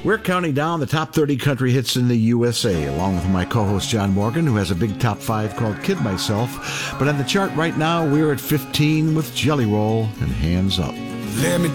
We're counting down the top 30 country hits in the USA, along with my co-host John Morgan, who has a big top 5 called Kid Myself. But on the chart right now, we're at 15 with Jelly Roll and Hands Up. Let me